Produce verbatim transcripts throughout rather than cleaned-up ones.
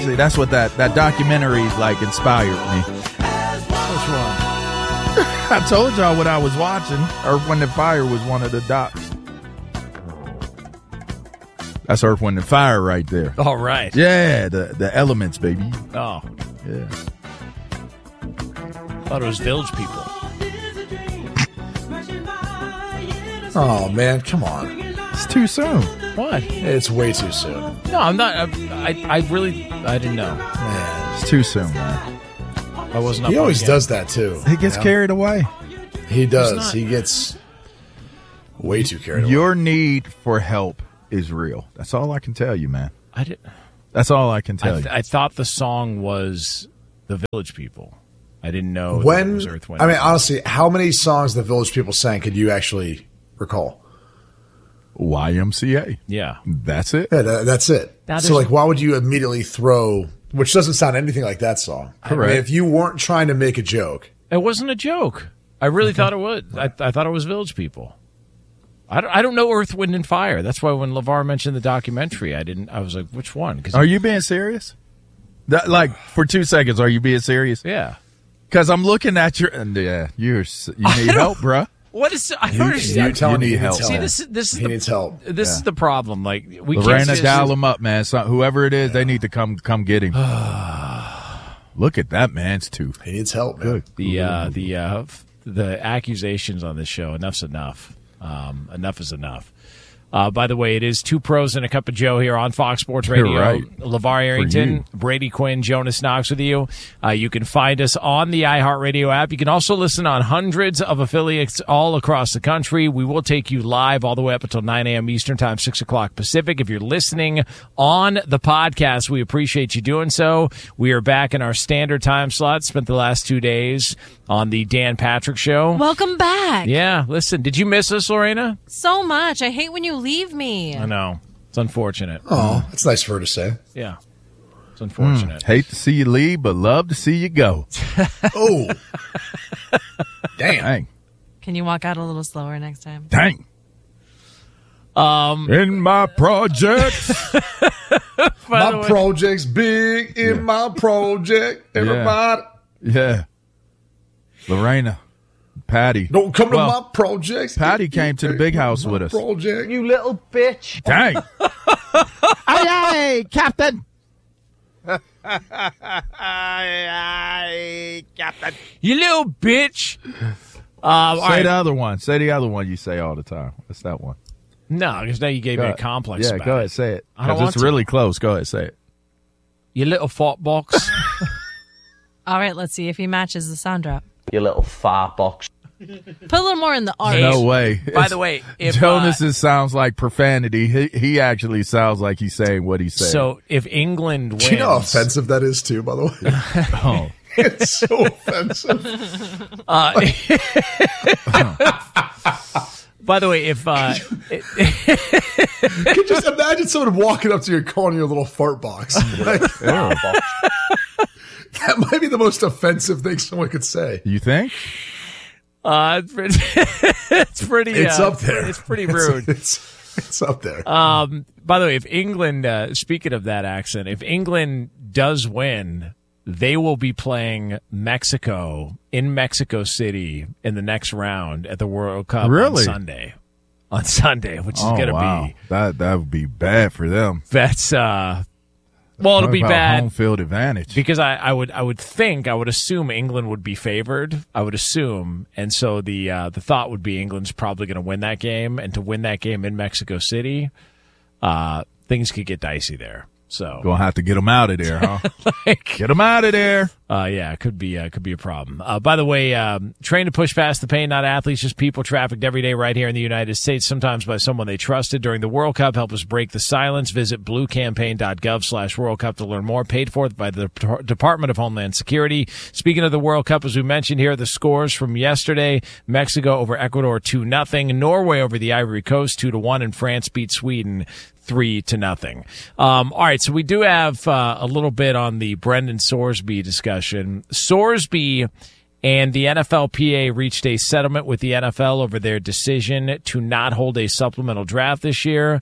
See, that's what that, that documentary, like, inspired me. Which one? I told y'all what I was watching. Earth, Wind and Fire was one of the docs. That's Earth, Wind and Fire right there. All right. Yeah, the, the elements, baby. Oh. Yeah. Thought it was Village People. Oh, man, come on. It's too soon. What? It's way too soon. No, I'm not. I, I, I really, I didn't know. Man. It's too soon, man. I wasn't up He on always it yet. does that, too. He gets you know? carried away. He does. not. He gets way too carried away. Your need for help is real. That's all I can tell you, man. I did. That's all I can I, tell th- you. I thought the song was the Village People. I didn't know that it When, was Earth, Wind I and mean, Fire. honestly, how many songs the Village People sang could you actually recall? Y M C A. Yeah. That's it. Yeah, that, that's it. Now So, there's- like, why would you immediately throw, which doesn't sound anything like that song. I mean, Correct. if you weren't trying to make a joke. It wasn't a joke. I really thought it would. I, I thought it was Village People. I don't, I don't know Earth, Wind, and Fire. That's why when LeVar mentioned the documentary, I didn't. I was like, which one? 'Cause Are you being serious? That, like, for two seconds, are you being serious? yeah. Because I'm looking at your. And yeah, you're. s- You need help, bruh. What is? I don't You, understand. I'm telling you you, need he help. needs See, help. this, is- this is He the, needs help. This is the problem. Like we Lorena, can't just, dial him up, man. So, whoever it is, they need to come come get him. Look at that man's tooth. He needs help, man. Good. the uh, the uh, f- the accusations on this show. Enough's enough. Um, enough is enough. Uh, by the way, it is Two Pros and a Cup of Joe here on Fox Sports Radio. You're right. LeVar Arrington, Brady Quinn, Jonas Knox with you. Uh, you can find us on the iHeartRadio app. You can also listen on hundreds of affiliates all across the country. We will take you live all the way up until nine a.m. Eastern Time, six o'clock Pacific. If you're listening on the podcast, we appreciate you doing so. We are back in our standard time slot. Spent the last two days on the Dan Patrick Show. Welcome back. Yeah, listen, did you miss us, Lorena? So much. I hate when you leave me. I know. It's unfortunate. Oh, that's nice for her to say. Yeah. It's unfortunate. Hate to see you leave, but love to see you go. Oh. Damn. Dang. Can you walk out a little slower next time? Dang. Um, In my project. My project's big in my project. Everybody. Yeah. Lorena. Patty. Don't come Well, to my projects. Patty came to the big house My with us. Project. You little bitch. Dang. aye, aye, Captain. aye, aye, Captain. you little bitch. Um, all Say right. the other one. Say the other one you say all the time. What's that one? No, because now you gave Go me a ahead. complex Yeah, about go it. ahead. Say it. I don't 'Cause want it's to. really close. Go ahead. Say it. You little fart box. All right, let's see if he matches the sound drop. You little fart box. Put a little more in the R. No way. By It's- the way, if, Jonas uh, sounds like profanity. He, he actually sounds like he's saying what he's saying. So if England wins, Do you know how offensive that is, too, by the way? oh. It's so offensive. uh, by the way, if uh, it- You can just imagine someone walking up to you and calling you a little fart box. Like, that might be the most offensive thing someone could say. You think? uh, it's pretty, it's pretty, It's uh, up there. It's pretty rude. It's, it's, it's up there. Um, by the way, if England, uh, speaking of that accent, if England does win, they will be playing Mexico in Mexico City in the next round at the World Cup Really? on Sunday. On Sunday, which is Oh, going to wow. be That that would be bad for them. that's uh, well, it'll Talk be about bad home field advantage. because I, I would I would think I would assume England would be favored. I would assume, and so the uh, the thought would be England's probably going to win that game, and to win that game in Mexico City, uh, things could get dicey there. So Gonna have to get them out of there, huh? like, Get them out of there. Uh, yeah, it could be uh, could be a problem. Uh, by the way, um, trained to push past the pain, not athletes, just people trafficked every day right here in the United States, sometimes by someone they trusted during the World Cup. Help us break the silence. Visit bluecampaign.gov slash World Cup to learn more. Paid for by the Dep- Department of Homeland Security. Speaking of the World Cup, as we mentioned here, the scores from yesterday: Mexico over Ecuador two nothing, Norway over the Ivory Coast two to one, and France beat Sweden three to nothing. Um, all right, so we do have uh, a little bit on the Brendan Sorsby discussion. Sorsby and the N F L P A reached a settlement with the N F L over their decision to not hold a supplemental draft this year.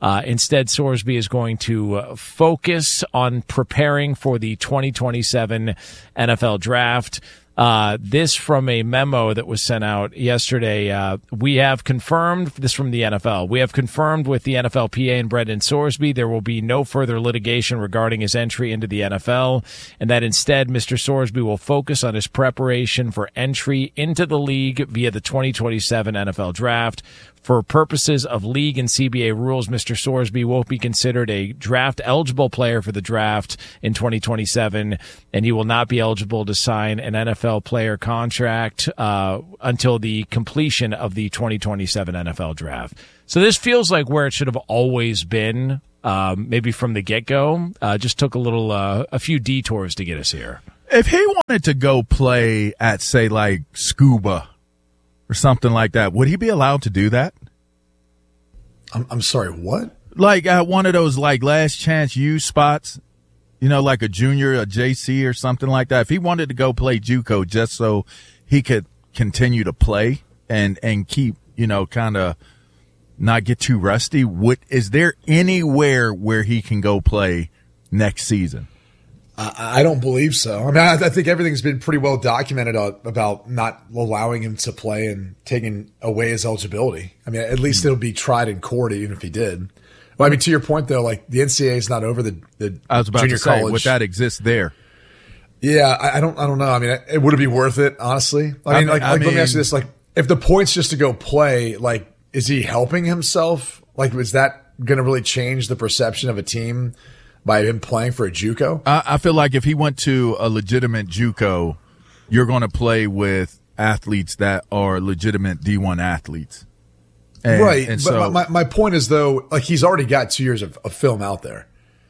Uh, instead, Sorsby is going to uh, focus on preparing for the twenty twenty-seven N F L Draft. Uh, this from a memo that was sent out yesterday. Uh, we have confirmed, this from the N F L, we have confirmed with the N F L P A and Brendan Sorsby there will be no further litigation regarding his entry into the N F L, and that instead Mister Sorsby will focus on his preparation for entry into the league via the twenty twenty-seven N F L Draft. For purposes of league and C B A rules, Mister Sorsby won't be considered a draft-eligible player for the draft in twenty twenty-seven, and he will not be eligible to sign an N F L player contract uh, until the completion of the twenty twenty-seven N F L Draft. So this feels like where it should have always been, um, maybe from the get-go. Uh, just took a little, uh, a few detours to get us here. If he wanted to go play at, say, like Scuba or something like that, would he be allowed to do that? I'm, I'm sorry, what? Like at one of those like last chance U spots, you know, like a junior, a J C or something like that. If he wanted to go play JUCO just so he could continue to play and, and keep, you know, kind of not get too rusty, would, is there anywhere where he can go play next season? I, I don't believe so. I mean, I, I think everything's been pretty well documented uh, about not allowing him to play and taking away his eligibility. I mean, at least it'll be tried in court, even if he did. Well, I mean, to your point, though, like the N C double A is not over the, the I was about junior to say, college. would that exist there? Yeah, I, I don't, I don't know. I mean, it, would it be worth it? Honestly, I mean, I mean- like, I like let me mean- ask you this: like, if the point's just to go play, like, is he helping himself? Like, is that going to really change the perception of a team by him playing for a JUCO? I, I feel like if he went to a legitimate JUCO, you're going to play with athletes that are legitimate D one athletes. And, right. And but so, my, my point is, though, like, he's already got two years of, of film out there.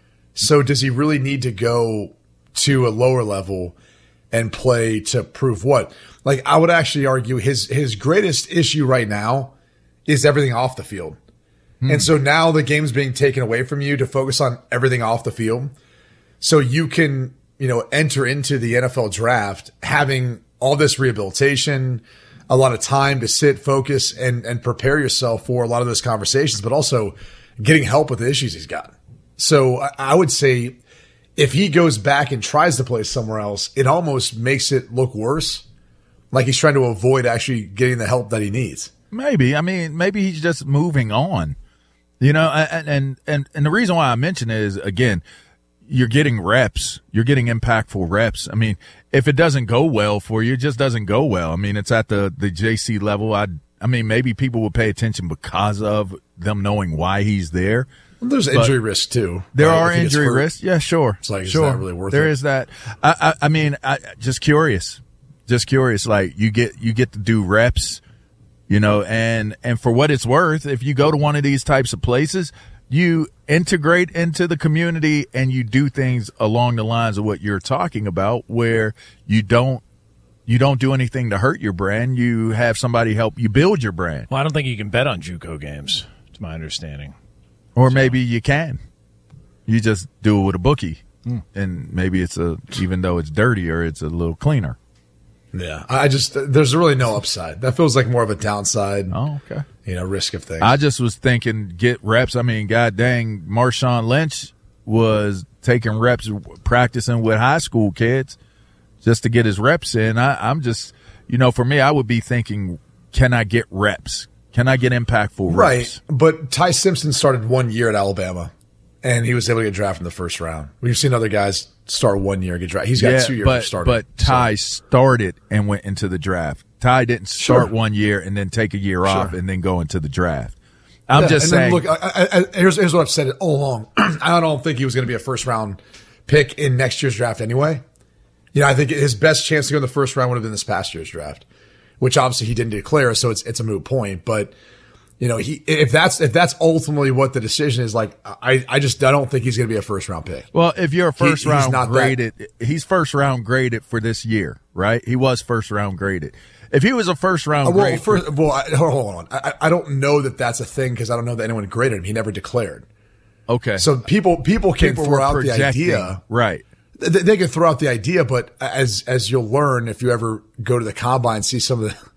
So does he really need to go to a lower level and play to prove what? Like, I would actually argue his, his greatest issue right now is everything off the field. And so now the game's being taken away from you to focus on everything off the field. So you can, you know, enter into the N F L draft having all this rehabilitation, a lot of time to sit, focus, and, and prepare yourself for a lot of those conversations, but also getting help with the issues he's got. So I, I would say if he goes back and tries to play somewhere else, it almost makes it look worse. Like he's trying to avoid actually getting the help that he needs. maybe, I mean, maybe he's just moving on. You know, and, and, and, and the reason why I mention it is, again, you're getting reps. You're getting impactful reps. I mean, if it doesn't go well for you, it just doesn't go well. I mean, it's at the, the J C level. I, I mean, maybe people will pay attention because of them knowing why he's there. Well, there's But injury risk too. There right? are If he gets injury hurt. risks. Yeah, sure. It's like, is sure. that really worth There it? is that. I, I, I mean, I just curious, just curious. Like you get, you get to do reps, you know, and, and for what it's worth, if you go to one of these types of places, you integrate into the community and you do things along the lines of what you're talking about, where you don't, you don't do anything to hurt your brand. You have somebody help you build your brand. Well, I don't think you can bet on JUCO games, to my understanding. Or maybe you can. You just do it with a bookie. And maybe it's a, even though it's dirtier, it's a little cleaner. Yeah, I just there's really no upside. That feels like more of a downside. Oh, okay. You know, risk of things. I just was thinking get reps. I mean, god dang, Marshawn Lynch was taking reps, practicing with high school kids just to get his reps in. I, I'm just, you know, for me, I would be thinking, can I get reps? Can I get impactful reps? Right, but Ty Simpson started one year at Alabama, and he was able to get drafted in the first round. We've seen other guys start one year and get drafted. He's got Yeah, two years but, of starting. but Ty started and went into the draft. Ty didn't start Sure. one year and then take a year off Sure. and then go into the draft. I'm Yeah, just and saying. then look, I, I, I, here's, here's what I've said all along. I don't think he was going to be a first round pick in next year's draft anyway. You know, I think his best chance to go in the first round would have been this past year's draft, which obviously he didn't declare, so it's it's a moot point. But you know, he if that's if that's ultimately what the decision is, like I I just I don't think he's going to be a first round pick. Well, if you're a He- first he's round not that- graded, he's first round graded for this year, right? He was first round graded. If he was a first round Uh, Well, grade, first, well, I, hold on. I, I don't know that that's a thing because I don't know that anyone graded him. He never declared. okay. So people people can people throw were out the projecting, idea. right? They, they can throw out the idea, but as as you'll learn if you ever go to the combine, see some of the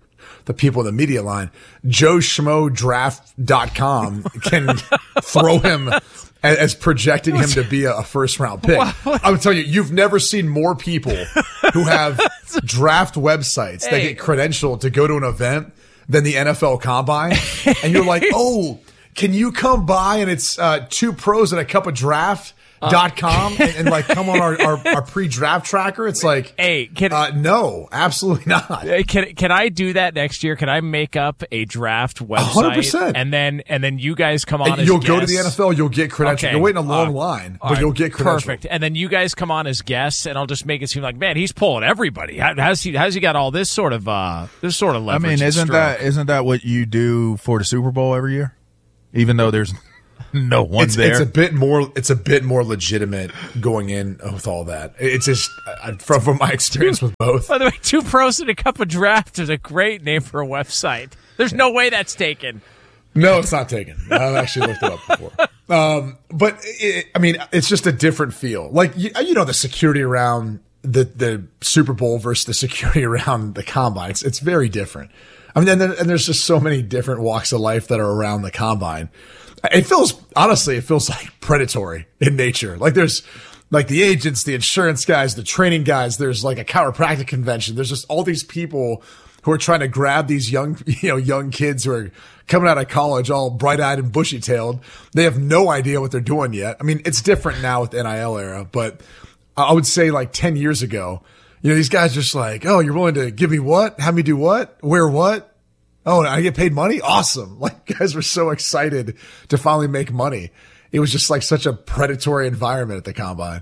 the people in the media line. Joe Schmo Draft dot com can throw him as, as projecting him to be a, a first round pick. I would tell you, you've never seen more people who have draft websites that Hey. get credentialed to go to an event than the N F L Combine. And you're like, oh, can you come by and it's uh, two pros and a cup of draft dot com and, and like come on our, our, our pre-draft tracker? It's like, Hey, can uh, no, absolutely not. can can I do that next year? Can I make up a draft website one hundred percent. and then and then you guys come on And as you'll guests? go to the N F L, you'll get credentialed. Okay. You're waiting a long Uh, line, all but right. you'll get credentialed. Perfect. And then you guys come on as guests, and I'll just make it seem like, man, he's pulling everybody. How, how's he? How's he got all this sort of uh, this sort of I leverage? mean, and isn't stroke? that isn't that what you do for the Super Bowl every year? Even though there's no one It's, there. it's a bit more. It's a bit more legitimate going in with all that. It's just uh, from from my experience with both. By the way, two pros and a cup of draft is a great name for a website. There's no way that's taken. No, it's not taken. I've actually looked it up before. Um, but it, I mean, it's just a different feel. Like you, you know, the security around the the Super Bowl versus the security around the combine. It's it's very different. I mean, and, then, and there's just so many different walks of life that are around the combine. It feels, honestly, it feels like predatory in nature. Like there's like the agents, the insurance guys, the training guys. There's like a chiropractic convention. There's just all these people who are trying to grab these young, you know, young kids who are coming out of college, all bright eyed and bushy tailed. They have no idea what they're doing yet. I mean, it's different now with the N I L era, but I would say like ten years ago, you know, these guys just like, oh, you're willing to give me what? Have me do what? Wear what? Oh, I get paid money? Awesome. Like guys were so excited to finally make money. It was just like such a predatory environment at the combine.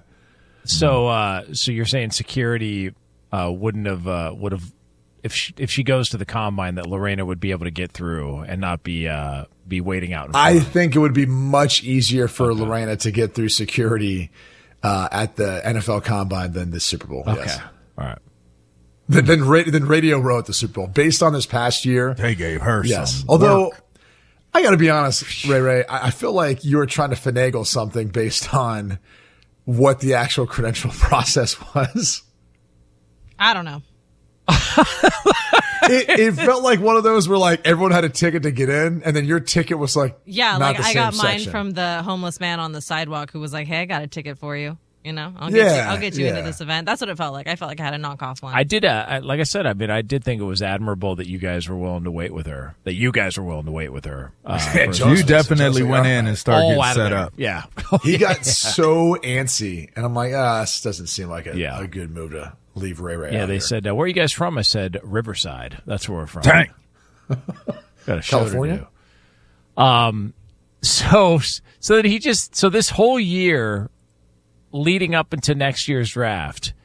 So, uh, so you're saying security uh, wouldn't have uh, would have if she, if she goes to the combine that Lorena would be able to get through and not be uh, be waiting out in front. I think it would be much easier for okay. Lorena to get through security uh, at the N F L combine than the Super Bowl. Okay, yes. All right. Than, than, than Radio Row at the Super Bowl. Based on this past year. They gave her yes. some Although, work. I got to be honest, Ray Ray, I, I feel like you were trying to finagle something based on what the actual credential process was. I don't know. it, it felt like one of those where like everyone had a ticket to get in, and then your ticket was like yeah, not like the I same got mine section. from the homeless man on the sidewalk who was like, "Hey, I got a ticket for you. You know, I'll Yeah, get you. I'll get you yeah. into this event." That's what it felt like. I felt like I had a knockoff one. I did, uh, I, like I said, I mean, I did think it was admirable that you guys were willing to wait with her. That you guys were willing to wait with her. Uh, Yeah, for- Joe- You Joseph- definitely Joseph- went in and started all getting out of set there. up. Yeah, He got so antsy, and I'm like, ah, this doesn't seem like a, Yeah. a good move to leave Ray Ray. yeah. out They here. said, uh, "Where are you guys from?" I said, "Riverside." That's where we're from. Dang. Got a show to California? do. Um, so so that he just so this whole year leading up into next year's draft,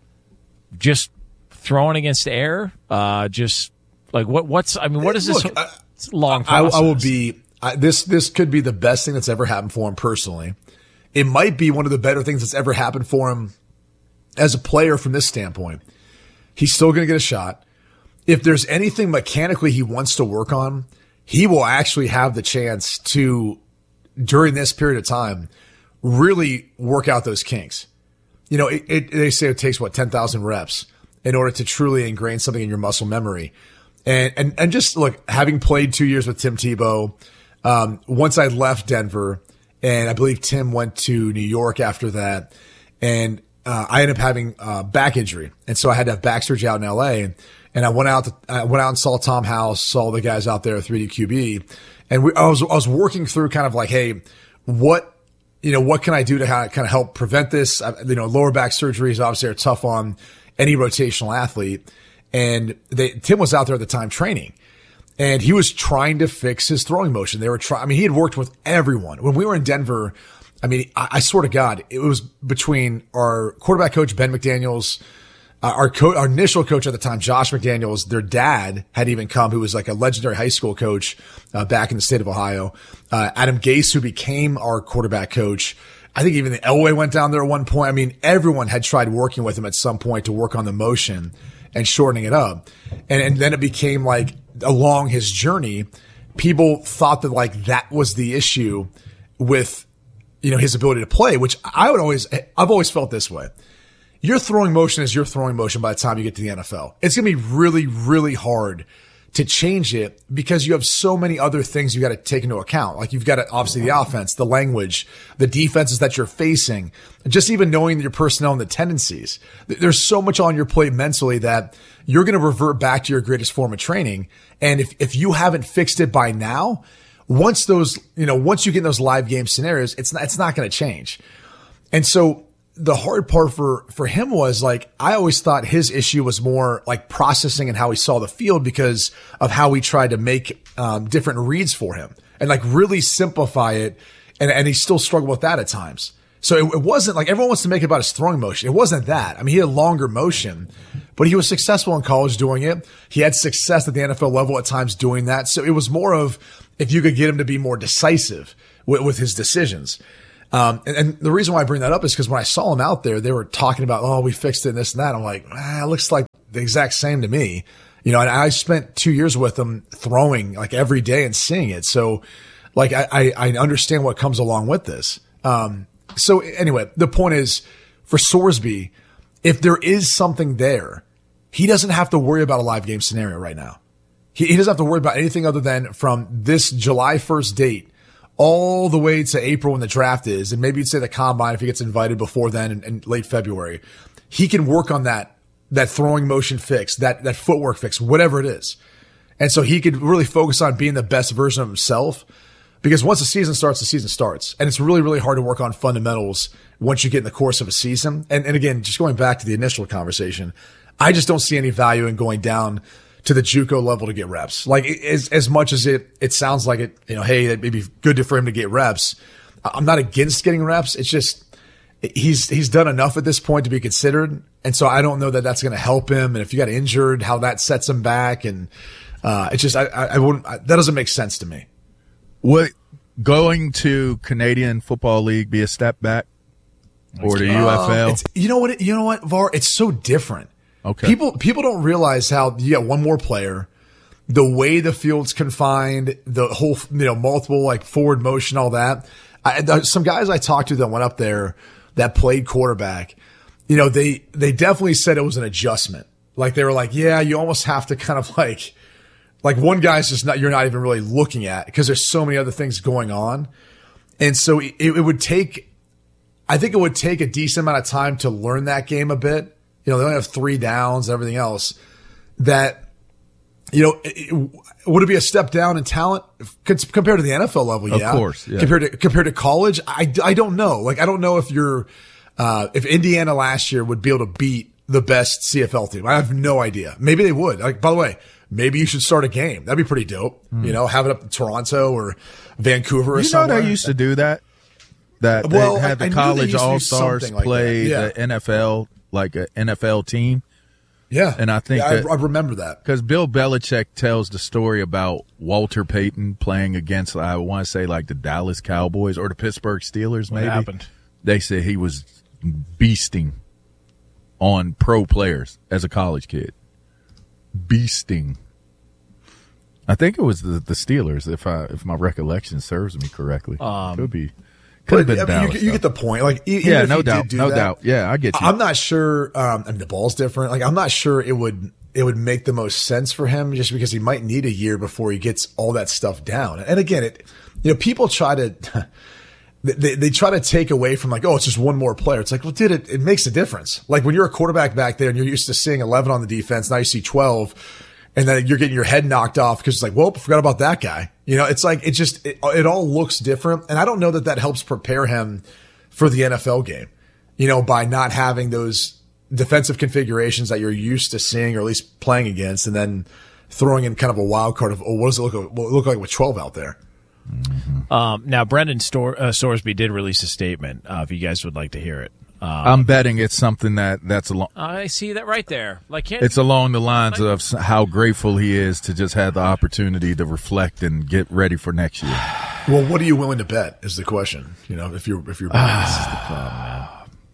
just throwing against air. Uh, just like what what's I mean, what is this Look, I- it's a long I, process? I will be I, this. This could be the best thing that's ever happened for him personally. It might be one of the better things that's ever happened for him as a player from this standpoint. He's still going to get a shot. If there's anything mechanically he wants to work on, he will actually have the chance to, during this period of time, really work out those kinks. You know, it, it, they say it takes, what, ten thousand reps in order to truly ingrain something in your muscle memory. And, and, and just look, having played two years with Tim Tebow, um, once I left Denver, and I believe Tim went to New York after that, and uh, I ended up having uh, back injury, and so I had to have back surgery out in L A. And I went out, to, I went out and saw Tom House, saw the guys out there at three D Q B, and we, I was I was working through kind of like, hey, what you know, what can I do to kind of help prevent this? I, you know, lower back surgeries obviously are tough on any rotational athlete, and they, Tim was out there at the time training. And he was trying to fix his throwing motion. They were trying, I mean, he had worked with everyone. When we were in Denver, I mean, I, I swear to God, it was between our quarterback coach, Ben McDaniels, uh, our co- our initial coach at the time, Josh McDaniels, their dad had even come, who was like a legendary high school coach, uh, back in the state of Ohio. Uh, Adam Gase, who became our quarterback coach. I think even the Elway went down there at one point. I mean, everyone had tried working with him at some point to work on the motion and shortening it up. And, and then it became like, along his journey, people thought that like that was the issue with, you know, his ability to play, which I would always, I've always felt this way. Your throwing motion is your throwing motion by the time you get to the N F L. It's going to be really, really hard to change it because you have so many other things you got to take into account. Like you've got to, obviously the offense, the language, the defenses that you're facing, just even knowing your personnel and the tendencies. There's so much on your plate mentally that you're going to revert back to your greatest form of training. And if, if you haven't fixed it by now, once those, you know, once you get in those live game scenarios, it's not, it's not going to change. And so the hard part for, for him was like, I always thought his issue was more like processing and how he saw the field because of how we tried to make um, different reads for him and like really simplify it. And, and he still struggled with that at times. So it, it wasn't like everyone wants to make it about his throwing motion. It wasn't that. I mean, he had longer motion, but he was successful in college doing it. He had success at the N F L level at times doing that. So it was more of if you could get him to be more decisive with, with his decisions. Um, and, and the reason why I bring that up is because when I saw him out there, they were talking about, oh, we fixed it and this and that. I'm like, ah, it looks like the exact same to me. You know, and I spent two years with him throwing like every day and seeing it. So like, I, I, I understand what comes along with this. Um, so anyway, the point is for Sorsby, if there is something there, he doesn't have to worry about a live game scenario right now. He, he doesn't have to worry about anything other than from this July first date all the way to April when the draft is, and maybe you'd say the combine if he gets invited before then in, in late February, he can work on that, that throwing motion fix, that, that footwork fix, whatever it is. And so he could really focus on being the best version of himself because once the season starts, the season starts. And it's really, really hard to work on fundamentals once you get in the course of a season. And, and again, just going back to the initial conversation, I just don't see any value in going down to the JUCO level to get reps. Like as, as much as it, it sounds like it, you know, hey, that may be good for him to get reps. I'm not against getting reps. It's just, he's, he's done enough at this point to be considered. And so I don't know that that's going to help him. And if you got injured, how that sets him back. And, uh, it's just, I, I, I wouldn't, I, that doesn't make sense to me. Would going to Canadian Football League be a step back or the U F L? Uh, it's, you know what, you know what, Var, it's so different. Okay. People people don't realize how you got one more player, the way the field's confined, the whole you know multiple like forward motion, all that. I, some guys I talked to that went up there that played quarterback, you know they they definitely said it was an adjustment. Like they were like, yeah, you almost have to kind of like like one guy's just not you're not even really looking at because there's so many other things going on, and so it, it would take, I think it would take a decent amount of time to learn that game a bit. You know, they only have three downs and everything else that, you know, it, it, would it be a step down in talent compared to the N F L level? Yeah. Of course. Yeah. Compared to, compared to college. I, I don't know. Like, I don't know if you're, uh, if Indiana last year would be able to beat the best C F L team. I have no idea. Maybe they would. Like, by the way, maybe you should start a game. That'd be pretty dope. Mm. You know, have it up in Toronto or Vancouver or you somewhere. You know, they used to do that. That well, they had I, the I college all-stars like play yeah. the N F L, like an N F L team. Yeah. And I think yeah, that, I, I remember that. Because Bill Belichick tells the story about Walter Payton playing against, I want to say, like the Dallas Cowboys or the Pittsburgh Steelers, maybe. What happened? They said he was beasting on pro players as a college kid. Beasting. I think it was the, the Steelers, if I if my recollection serves me correctly. Um, Could be. Could have been I mean, Dallas, you, you get the point. Like, even yeah, if no you doubt, did do no that, doubt. Yeah, I get you. I'm not sure. Um, I mean, the ball's different. Like, I'm not sure it would it would make the most sense for him, just because he might need a year before he gets all that stuff down. And again, it you know people try to they they try to take away from like, oh, it's just one more player. It's like, well, dude, it, it makes a difference. Like when you're a quarterback back there and you're used to seeing eleven on the defense, now you see twelve. And then you're getting your head knocked off because it's like, well, I forgot about that guy. You know, it's like, it just, it, it all looks different. And I don't know that that helps prepare him for the N F L game, you know, by not having those defensive configurations that you're used to seeing or at least playing against, and then throwing in kind of a wild card of, oh, what does it look like, what it look like with twelve out there? Mm-hmm. Um, now, Brendan Stor- uh, Sorsby did release a statement, uh, if you guys would like to hear it. Um, I'm betting it's something that that's along. I see that right there. Like it's along the lines of how grateful he is to just have the opportunity to reflect and get ready for next year. Well, what are you willing to bet is the question. You know, if you're if you're betting, this is the problem, man.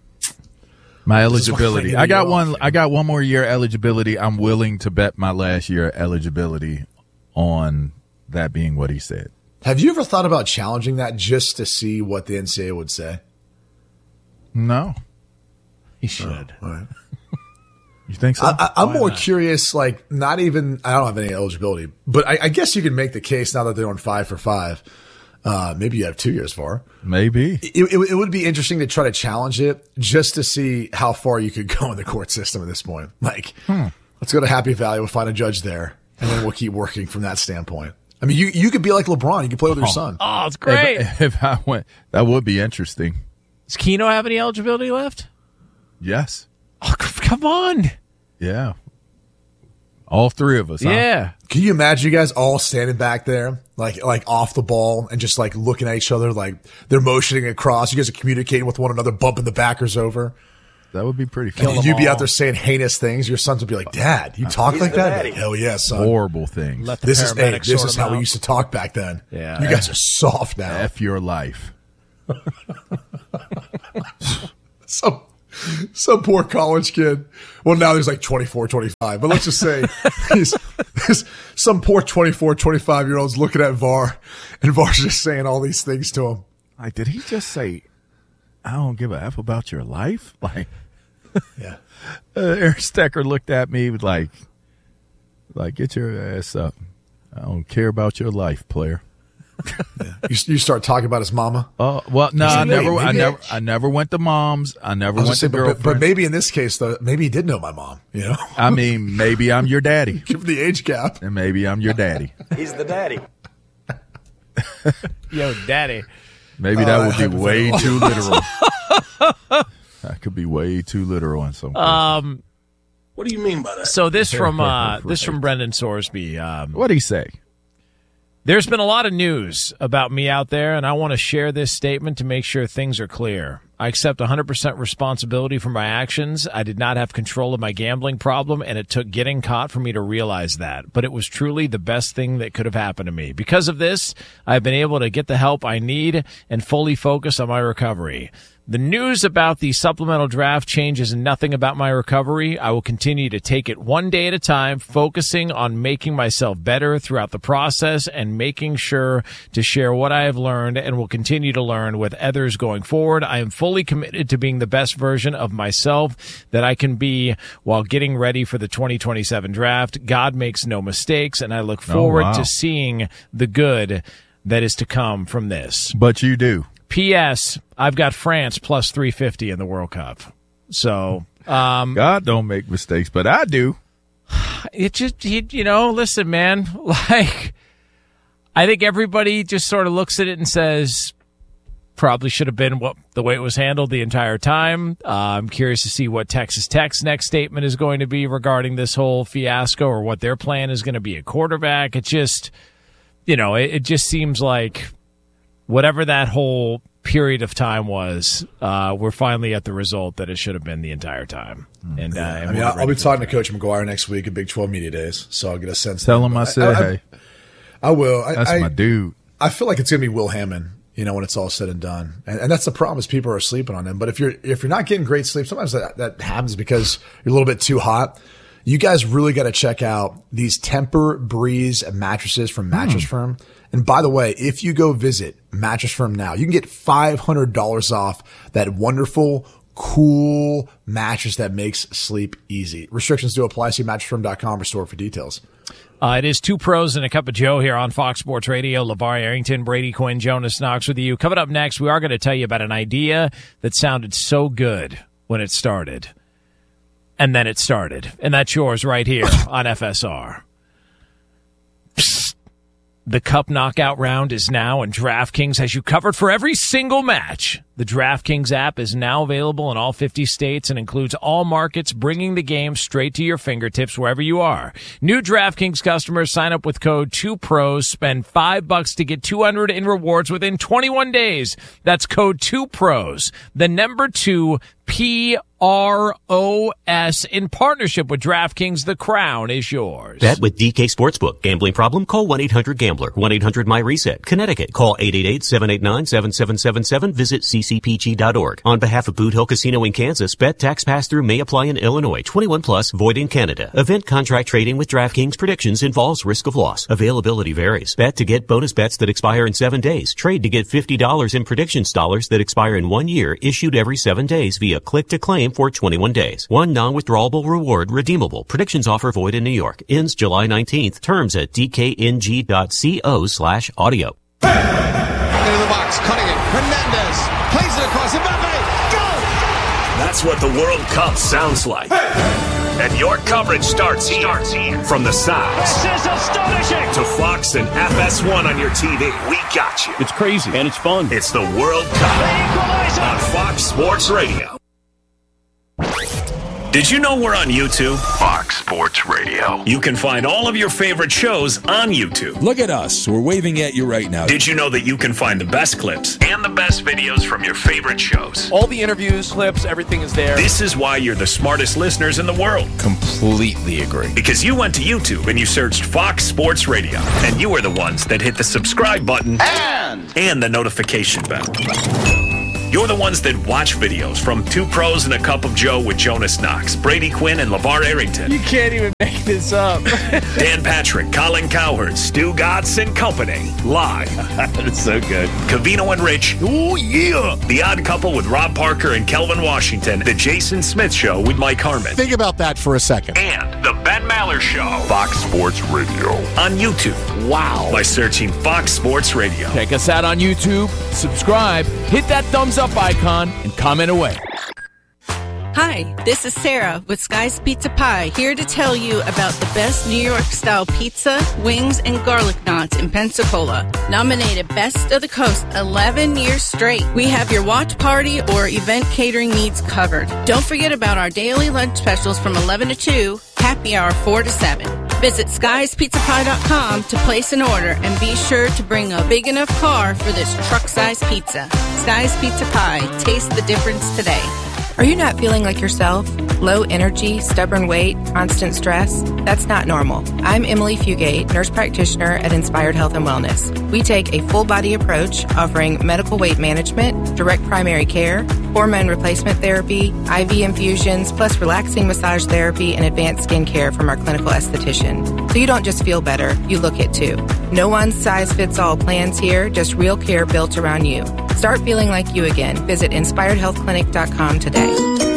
My eligibility. I got one. Off, I got one more year eligibility. I'm willing to bet my last year eligibility on that being what he said. Have you ever thought about challenging that just to see what the N C double A would say? No. He should. Oh, all right. You think so? I, I, I'm Why more not? curious, like, not even, I don't have any eligibility, but I, I guess you can make the case now that they're on five for five. Uh, maybe you have two years for. Maybe. It, it, it would be interesting to try to challenge it just to see how far you could go in the court system at this point. Like, hmm. let's go to Happy Valley. We'll find a judge there, and then we'll keep working from that standpoint. I mean, you you could be like LeBron. You could play with your son. Oh, it's great. If, if I went, that would be interesting. Does Keno have any eligibility left? Yes. Oh, c- come on. Yeah. All three of us. Huh? Yeah. Can you imagine you guys all standing back there, like like off the ball, and just like looking at each other, like they're motioning across. You guys are communicating with one another, bumping the backers over. That would be pretty fun. And you'd be out there saying heinous things. Your sons would be like, "Dad, you talk like that?" Like, hell yeah, son. Horrible things. Let the This is hey, paramedics this sort is them how we out. used to talk back then. Yeah. You guys are soft now. F your life. Some some poor college kid. Well, now there's like twenty-four, twenty-five, but let's just say he's, he's, some poor twenty-four, twenty-five year old's looking at V A R, and V A R's just saying all these things to him. Like, did he just say, I don't give a F about your life? Like, Yeah. uh, Aaron Stecker looked at me with like, like, get your ass up. I don't care about your life, player. You, you start talking about his mama. Oh, well, no, I Maybe, never, I maybe. never, I never went to moms. I never I was went gonna to say, but, girlfriends. but, but maybe in this case, though, maybe he did know my mom. You know, I mean, maybe I'm your daddy, give the age gap. and maybe I'm your daddy. He's the daddy. Yo, daddy. Maybe that Uh, would be way too literal. That could be way too literal in some cases. Um, What do you mean by that? so this from uh, Right. this from Brendan Sorsby. Um, What'd he say? There's been a lot of news about me out there, and I want to share this statement to make sure things are clear. I accept one hundred percent responsibility for my actions. I did not have control of my gambling problem, and it took getting caught for me to realize that. But it was truly the best thing that could have happened to me. Because of this, I've been able to get the help I need and fully focus on my recovery. The news about the supplemental draft changes nothing about my recovery. I will continue to take it one day at a time, focusing on making myself better throughout the process and making sure to share what I have learned and will continue to learn with others going forward. I am fully committed to being the best version of myself that I can be while getting ready for the twenty twenty-seven draft. God makes no mistakes, and I look forward wow. to seeing the good that is to come from this. But you do. P S. I've got France plus three fifty in the World Cup. So, um, God don't make mistakes, but I do. it just, he, you know, listen, man, like, I think everybody just sort of looks at it and says, probably should have been what the way it was handled the entire time. Uh, I'm curious to see what Texas Tech's next statement is going to be regarding this whole fiasco or what their plan is going to be at quarterback. It just, you know, it, it just seems like whatever that whole period of time was, uh, we're finally at the result that it should have been the entire time. And, uh, and I mean, we're I'll, I'll ready be for talking the to Coach McGuire next week at Big twelve Media Days, so I'll get a sense. Tell then. him I But said, I, hey, I will. I, that's I, my dude. I feel like it's going to be Will Hammond, you know, when it's all said and done. And, and that's the problem is people are sleeping on him. But if you're, if you're not getting great sleep, sometimes that, that happens because you're a little bit too hot. You guys really got to check out these Temper Breeze mattresses from Mattress Firm. And by the way, if you go visit Mattress Firm now, you can get five hundred dollars off that wonderful, cool mattress that makes sleep easy. Restrictions do apply. See mattress firm dot com for store for details. Uh, it is two pros and a cup of Joe here on Fox Sports Radio. LeVar Arrington, Brady Quinn, Jonas Knox with you. Coming up next, we are going to tell you about an idea that sounded so good when it started. And then it started. And that's yours right here on F S R. Psst. The Cup Knockout round is now, and DraftKings has you covered for every single match. The DraftKings app is now available in all fifty states and includes all markets, bringing the game straight to your fingertips wherever you are. New DraftKings customers sign up with code two pros, spend five bucks to get two hundred in rewards within twenty-one days. That's code two pros. The number two, P R O S, in partnership with DraftKings. The crown is yours. Bet with D K Sportsbook. Gambling problem? Call one eight hundred gambler. one eight hundred my reset. Connecticut. Call eight eight eight, seven eight nine, seven seven seven seven. Visit C c p g dot org. On behalf of Boot Hill Casino in Kansas, bet tax pass-through may apply in Illinois. twenty-one plus, void in Canada. Event contract trading with DraftKings predictions involves risk of loss. Availability varies. Bet to get bonus bets that expire in seven days. Trade to get fifty dollars in predictions dollars that expire in one year, issued every seven days via click to claim for twenty-one days. One non-withdrawable reward redeemable. Predictions offer void in New York. Ends July nineteenth. Terms at d k n g dot co slash audio. Into the box, cutting it. Hernandez plays it across. Mbappe, go! That's what the World Cup sounds like. And your coverage starts here. starts here. From the sounds. This is astonishing. To Fox and F S one on your T V. We got you. It's crazy and it's fun. It's the World Cup on Fox Sports Radio. Did you know we're on YouTube? Fox Sports Radio. You can find all of your favorite shows on YouTube. Look at us. We're waving at you right now. Did you know that you can find the best clips and the best videos from your favorite shows? All the interviews, clips, everything is there. This is why you're the smartest listeners in the world. Completely agree. Because you went to YouTube and you searched Fox Sports Radio. And you are the ones that hit the subscribe button and, and the notification bell. You're the ones that watch videos from Two Pros and a Cup of Joe with Jonas Knox, Brady Quinn, and LeVar Arrington. You can't even make this up. Dan Patrick, Colin Cowherd, Stu Gatz and Company. Live. That's so good. Covino and Rich. Oh, yeah. The Odd Couple with Rob Parker and Kelvin Washington. The Jason Smith Show with Mike Harmon. Think about that for a second. And The Ben Maller Show. Fox Sports Radio. On YouTube. Wow. By searching Fox Sports Radio. Check us out on YouTube. Subscribe. Hit that thumbs up icon and comment away. Hi, this is Sarah with Sky's Pizza Pie, here to tell you about the best New York-style pizza, wings, and garlic knots in Pensacola. Nominated Best of the Coast eleven years straight. We have your watch party or event catering needs covered. Don't forget about our daily lunch specials from eleven to two, happy hour four to seven. Visit skies pizza pie dot com to place an order and be sure to bring a big enough car for this truck-sized pizza. Sky's Pizza Pie. Taste the difference today. Are you not feeling like yourself? Low energy, stubborn weight, constant stress? That's not normal. I'm Emily Fugate, nurse practitioner at Inspired Health and Wellness. We take a full body approach offering medical weight management, direct primary care, hormone replacement therapy, I V infusions, plus relaxing massage therapy and advanced skin care from our clinical esthetician. So you don't just feel better, you look it too. No one size fits all plans here, just real care built around you. Start feeling like you again. Visit inspired health clinic dot com today.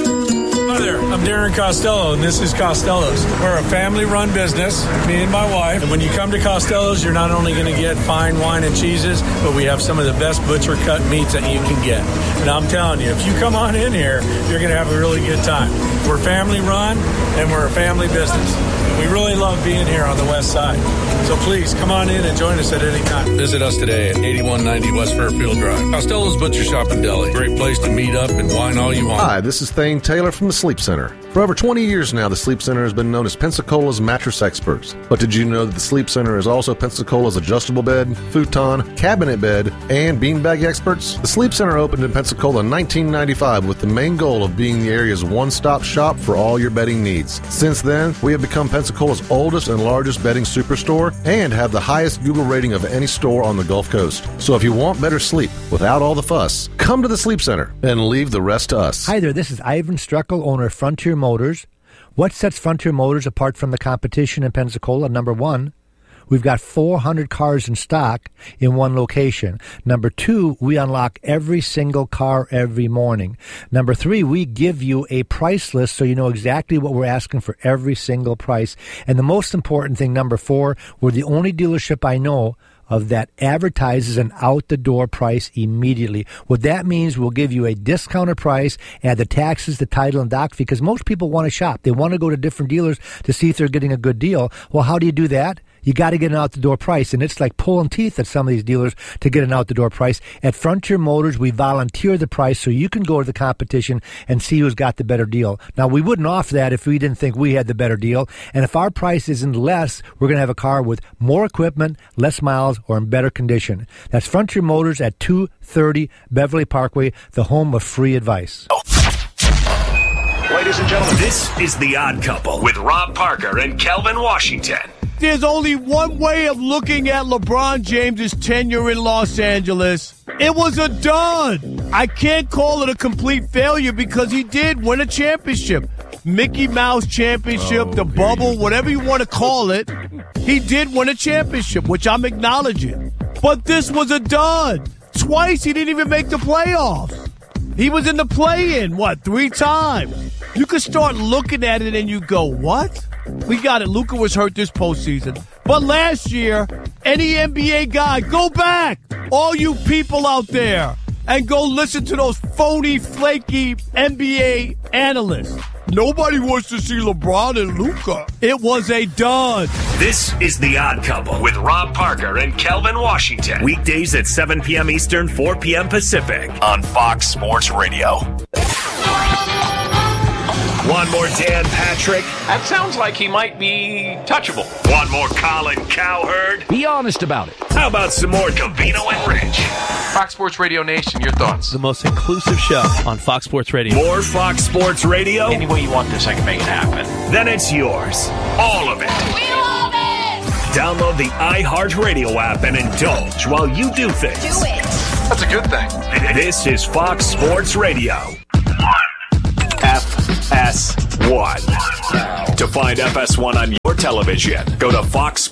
Hi there, I'm Darren Costello, and this is Costello's. We're a family-run business, me and my wife. And when you come to Costello's, you're not only going to get fine wine and cheeses, but we have some of the best butcher-cut meats that you can get. And I'm telling you, if you come on in here, you're going to have a really good time. We're family-run, and we're a family business. We really love being here on the west side. So please, come on in and join us at any time. Visit us today at eighty-one ninety West Fairfield Drive. Costello's Butcher Shop and Deli. Great place to meet up and wine all you want. Hi, this is Thane Taylor from the Sleep Center. For over twenty years now, the Sleep Center has been known as Pensacola's mattress experts. But did you know that the Sleep Center is also Pensacola's adjustable bed, futon, cabinet bed, and beanbag experts? The Sleep Center opened in Pensacola in nineteen ninety-five with the main goal of being the area's one-stop shop for all your bedding needs. Since then, we have become Pensacola's oldest and largest bedding superstore and have the highest Google rating of any store on the Gulf Coast. So if you want better sleep without all the fuss, come to the Sleep Center and leave the rest to us. Hi there, this is Ivan Struckel, owner of Frontier Motors. What sets Frontier Motors apart from the competition in Pensacola? Number one, we've got four hundred cars in stock in one location. Number two, we unlock every single car every morning. Number three, we give you a price list so you know exactly what we're asking for every single price. And the most important thing, number four, we're the only dealership I know of that advertises an out-the-door price immediately. What that means, we'll give you a discounted price, add the taxes, the title, and doc, because most people want to shop. They want to go to different dealers to see if they're getting a good deal. Well, how do you do that? You got to get an out-the-door price, and it's like pulling teeth at some of these dealers to get an out-the-door price. At Frontier Motors, we volunteer the price so you can go to the competition and see who's got the better deal. Now, we wouldn't offer that if we didn't think we had the better deal, and if our price isn't less, we're going to have a car with more equipment, less miles, or in better condition. That's Frontier Motors at two thirty Beverly Parkway, the home of free advice. Ladies and gentlemen, this is The Odd Couple with Rob Parker and Kelvin Washington there's only one way of looking at LeBron James' tenure in Los Angeles. It was a dud. I can't call it a complete failure because he did win a championship. Mickey Mouse championship, Oh, the bubble, whatever you want to call it. He did win a championship, which I'm acknowledging. But this was a dud. Twice he didn't even make the playoffs. He was in the play-in, what, three times? You could start looking at it and you go, what? We got it. Luka was hurt this postseason. But last year, any N B A guy, go back, all you people out there, and go listen to those phony, flaky N B A analysts. Nobody wants to see LeBron and Luka. It was a dud. This is The Odd Couple with Rob Parker and Kelvin Washington. Weekdays at seven p.m. Eastern, four p.m. Pacific on Fox Sports Radio. One more Dan Patrick. That sounds like he might be touchable. One more Colin Cowherd. Be honest about it. How about some more Covino and Rich? Fox Sports Radio Nation, your thoughts? The most inclusive show on Fox Sports Radio. More Fox Sports Radio? Any way you want this, I can make it happen. Then it's yours. All of it. We love it! Download the iHeartRadio app and indulge while you do things. Do it! That's a good thing. This is Fox Sports Radio. F S one. To find F S one on your television, go to Fox